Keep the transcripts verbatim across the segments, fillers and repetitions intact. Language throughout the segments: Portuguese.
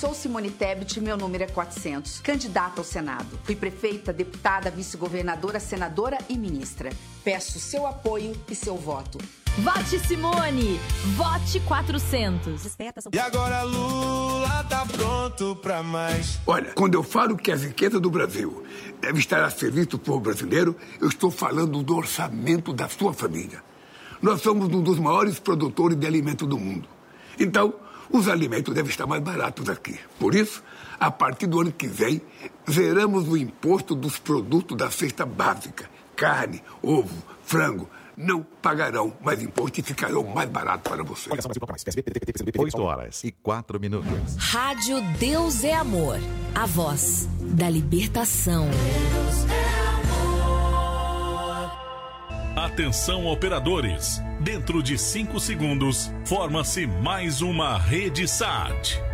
sou Simone Tebet, meu número é quatrocentos, candidata ao Senado. Fui prefeita, deputada, vice-governadora, senadora e ministra. Peço seu apoio e seu voto. Vote Simone! Vote quatrocentos. E agora Lula tá pronto pra mais. Olha, quando eu falo que a riqueza do Brasil deve estar a serviço do povo brasileiro, eu estou falando do orçamento da sua família. Nós somos um dos maiores produtores de alimento do mundo. Então, os alimentos devem estar mais baratos aqui. Por isso, a partir do ano que vem, zeramos o imposto dos produtos da cesta básica. Carne, ovo, frango. Não pagarão mais imposto e ficarão mais baratos para você. oito horas e quatro minutos. Rádio Deus é Amor. A voz da libertação. Deus é amor. Atenção, operadores. Dentro de cinco segundos, forma-se mais uma rede S A T.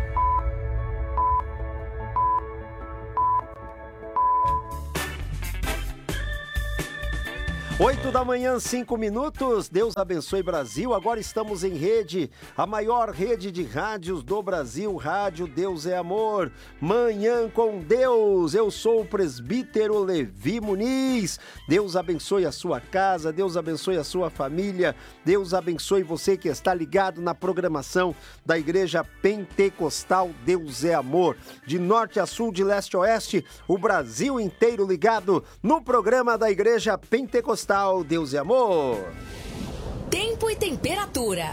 Oito da manhã, cinco minutos. Deus abençoe Brasil. Agora estamos em rede, a maior rede de rádios do Brasil, Rádio Deus é Amor. Manhã com Deus. Eu sou o presbítero Levi Muniz. Deus abençoe a sua casa, Deus abençoe a sua família, Deus abençoe você que está ligado na programação da Igreja Pentecostal Deus é Amor. De norte a sul, de leste a oeste, o Brasil inteiro ligado no programa da Igreja Pentecostal Deus é Amor. Tempo e temperatura.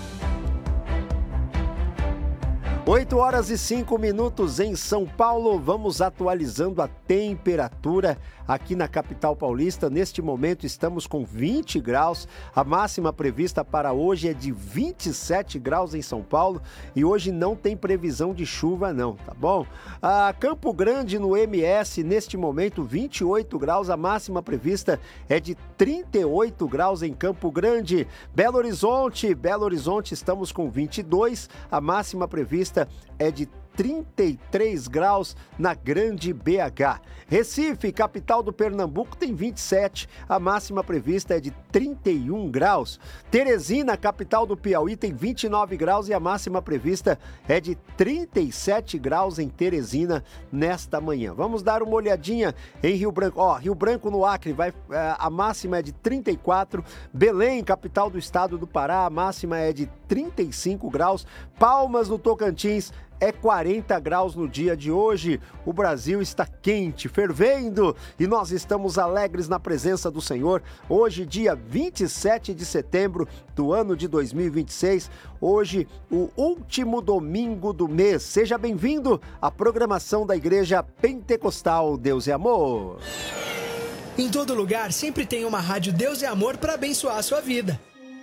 oito horas e cinco minutos em São Paulo. Vamos atualizando a temperatura aqui na capital paulista. Neste momento estamos com vinte graus. A máxima prevista para hoje é de vinte e sete graus em São Paulo. E hoje não tem previsão de chuva não, tá bom? A Campo Grande no M S, neste momento vinte e oito graus. A máxima prevista é de trinta e oito graus em Campo Grande. Belo Horizonte, Belo Horizonte estamos com vinte e dois. A máxima prevista é de trinta e três graus na Grande B H. Recife, capital do Pernambuco, tem vinte e sete. A máxima prevista é de trinta e um graus. Teresina, capital do Piauí, tem vinte e nove graus e a máxima prevista é de trinta e sete graus em Teresina nesta manhã. Vamos dar uma olhadinha em Rio Branco. Ó, Rio Branco no Acre, vai, a máxima é de trinta e quatro. Belém, capital do estado do Pará, a máxima é de trinta e cinco graus. Palmas no Tocantins, é quarenta graus no dia de hoje. O Brasil está quente, fervendo, e nós estamos alegres na presença do Senhor. Hoje, dia vinte e sete de setembro do ano de dois mil e vinte e seis, hoje, o último domingo do mês. Seja bem-vindo à programação da Igreja Pentecostal Deus é Amor. Em todo lugar, sempre tem uma rádio Deus é Amor para abençoar a sua vida.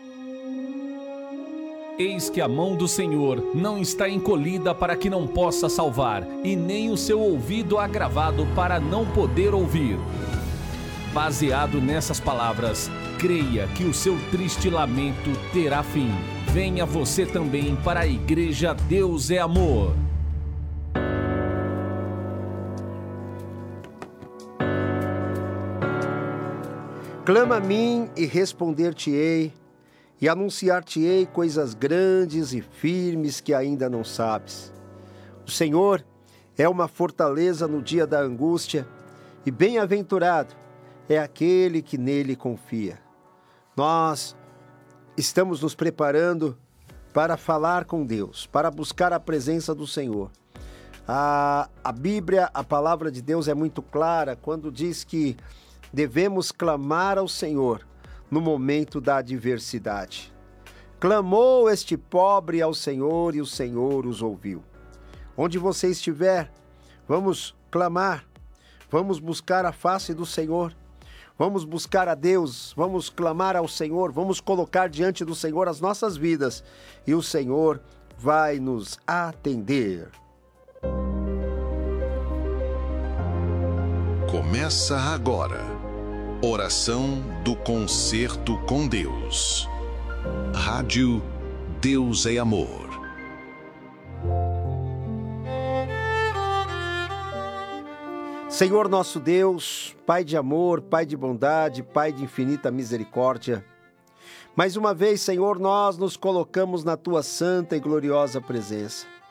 Eis que a mão do Senhor não está encolhida para que não possa salvar, e nem o seu ouvido agravado para não poder ouvir. Baseado nessas palavras, creia que o seu triste lamento terá fim. Venha você também para a Igreja Deus é Amor. Clama a mim e responder-te-ei, e anunciar-te-ei coisas grandes e firmes que ainda não sabes. O Senhor é uma fortaleza no dia da angústia, e bem-aventurado é aquele que nele confia. Nós estamos nos preparando para falar com Deus, para buscar a presença do Senhor. A, a Bíblia, a palavra de Deus é muito clara quando diz que devemos clamar ao Senhor no momento da adversidade. Clamou este pobre ao Senhor e o Senhor os ouviu. Onde você estiver, vamos clamar, vamos buscar a face do Senhor, vamos buscar a Deus, vamos clamar ao Senhor, vamos colocar diante do Senhor as nossas vidas e o Senhor vai nos atender. Começa agora. Oração do Concerto com Deus. Rádio Deus é Amor. Senhor nosso Deus, Pai de amor, Pai de bondade, Pai de infinita misericórdia, mais uma vez, Senhor, nós nos colocamos na Tua santa e gloriosa presença.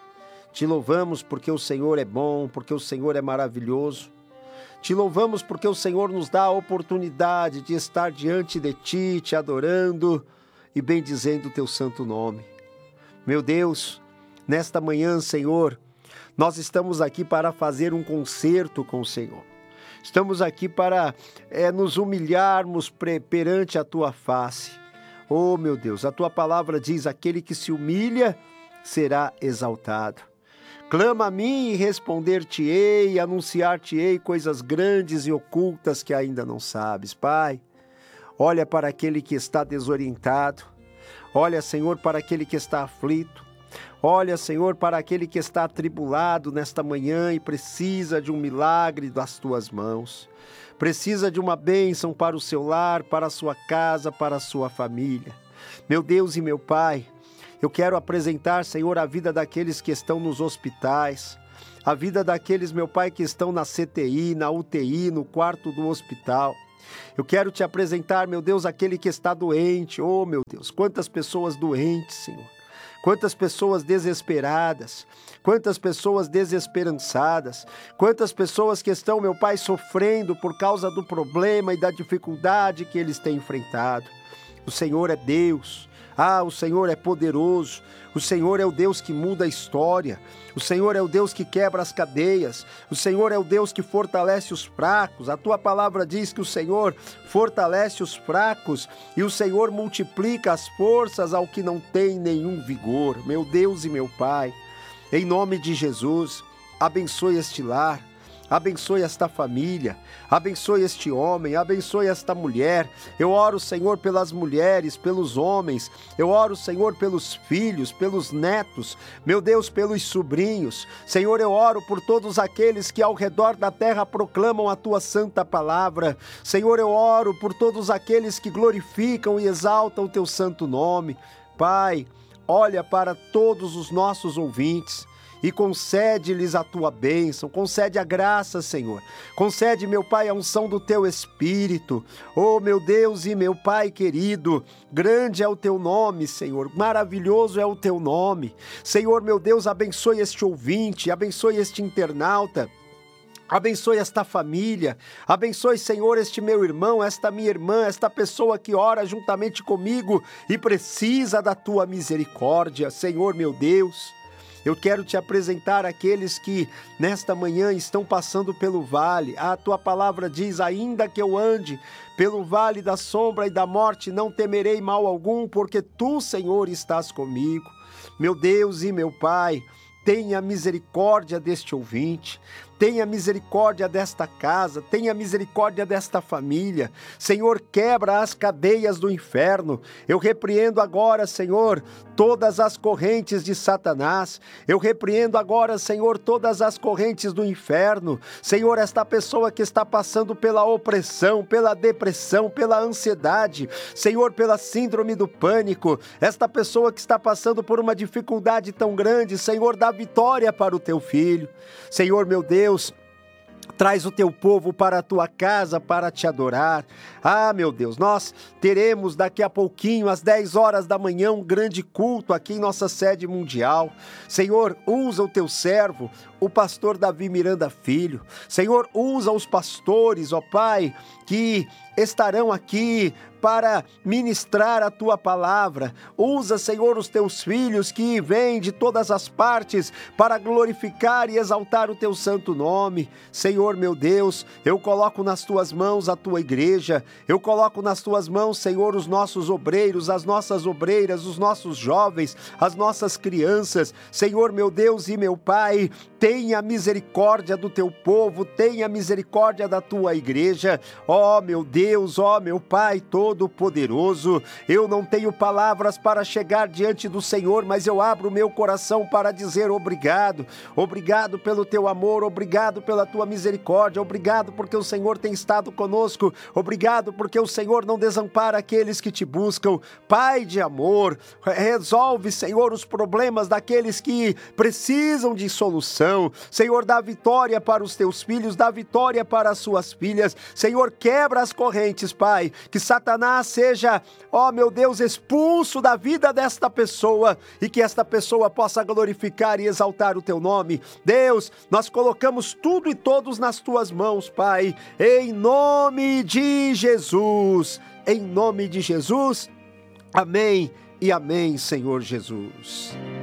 Te louvamos porque o Senhor é bom, porque o Senhor é maravilhoso. Te louvamos porque o Senhor nos dá a oportunidade de estar diante de Ti, Te adorando e bendizendo o Teu santo nome. Meu Deus, nesta manhã, Senhor, nós estamos aqui para fazer um concerto com o Senhor. Estamos aqui para é, nos humilharmos perante a Tua face. Oh, meu Deus, a Tua palavra diz, aquele que se humilha será exaltado. Clama a mim e responder-te-ei, anunciar-te-ei coisas grandes e ocultas que ainda não sabes. Pai, olha para aquele que está desorientado. Olha, Senhor, para aquele que está aflito. Olha, Senhor, para aquele que está atribulado nesta manhã e precisa de um milagre das Tuas mãos. Precisa de uma bênção para o seu lar, para a sua casa, para a sua família. Meu Deus e meu Pai, eu quero apresentar, Senhor, a vida daqueles que estão nos hospitais, a vida daqueles, meu Pai, que estão na C T I, na U T I, no quarto do hospital. Eu quero Te apresentar, meu Deus, aquele que está doente. Oh, meu Deus, quantas pessoas doentes, Senhor. Quantas pessoas desesperadas, quantas pessoas desesperançadas, quantas pessoas que estão, meu Pai, sofrendo por causa do problema e da dificuldade que eles têm enfrentado. O Senhor é Deus. Ah, o Senhor é poderoso, o Senhor é o Deus que muda a história, o Senhor é o Deus que quebra as cadeias, o Senhor é o Deus que fortalece os fracos. A Tua palavra diz que o Senhor fortalece os fracos e o Senhor multiplica as forças ao que não tem nenhum vigor. Meu Deus e meu Pai, em nome de Jesus, abençoe este lar. Abençoe esta família, abençoe este homem, abençoe esta mulher. Eu oro, Senhor, pelas mulheres, pelos homens. Eu oro, Senhor, pelos filhos, pelos netos. Meu Deus, pelos sobrinhos. Senhor, eu oro por todos aqueles que ao redor da terra proclamam a Tua santa palavra. Senhor, eu oro por todos aqueles que glorificam e exaltam o Teu santo nome. Pai, olha para todos os nossos ouvintes e concede-lhes a Tua bênção, concede a graça, Senhor. Concede, meu Pai, a unção do Teu Espírito. Oh, meu Deus e meu Pai querido, grande é o Teu nome, Senhor, maravilhoso é o Teu nome. Senhor, meu Deus, abençoe este ouvinte, abençoe este internauta. Abençoe esta família, abençoe, Senhor, este meu irmão, esta minha irmã, esta pessoa que ora juntamente comigo e precisa da Tua misericórdia, Senhor, meu Deus. Eu quero Te apresentar aqueles que nesta manhã estão passando pelo vale. A Tua palavra diz, ainda que eu ande pelo vale da sombra e da morte, não temerei mal algum, porque Tu, Senhor, estás comigo. Meu Deus e meu Pai, tenha misericórdia deste ouvinte. Tenha misericórdia desta casa, tenha misericórdia desta família. Senhor, quebra as cadeias do inferno. Eu repreendo agora, Senhor, todas as correntes de Satanás. Eu repreendo agora, Senhor, todas as correntes do inferno. Senhor, esta pessoa que está passando pela opressão, pela depressão, pela ansiedade, Senhor, pela síndrome do pânico, esta pessoa que está passando por uma dificuldade tão grande, Senhor, dá vitória para o Teu filho. Senhor, meu Deus, traz o Teu povo para a Tua casa para Te adorar. Ah, meu Deus, nós teremos daqui a pouquinho, às dez horas da manhã, um grande culto aqui em nossa sede mundial. Senhor, usa o Teu servo, o pastor Davi Miranda Filho. Senhor, usa os pastores, ó Pai, que estarão aqui para ministrar a Tua palavra. Usa, Senhor, os Teus filhos que vêm de todas as partes para glorificar e exaltar o Teu santo nome. Senhor, meu Deus, eu coloco nas Tuas mãos a Tua igreja, eu coloco nas Tuas mãos, Senhor, os nossos obreiros, as nossas obreiras, os nossos jovens, as nossas crianças. Senhor, meu Deus e meu Pai, tenha misericórdia do Teu povo, tenha misericórdia da Tua igreja. Ó, meu Deus, ó, meu Pai Todo-Poderoso, eu não tenho palavras para chegar diante do Senhor, mas eu abro o meu coração para dizer obrigado. Obrigado pelo Teu amor, obrigado pela Tua misericórdia, obrigado porque o Senhor tem estado conosco, obrigado porque o Senhor não desampara aqueles que Te buscam. Pai de amor, resolve, Senhor, os problemas daqueles que precisam de solução. coração. Senhor, dá vitória para os teus filhos, dá vitória para as suas filhas. Senhor, quebra as correntes, Pai. Que Satanás seja, ó meu Deus, expulso da vida desta pessoa e que esta pessoa possa glorificar e exaltar o teu nome. Deus, nós colocamos tudo e todos nas tuas mãos, Pai, em nome de Jesus. Em nome de Jesus. Amém e amém, Senhor Jesus.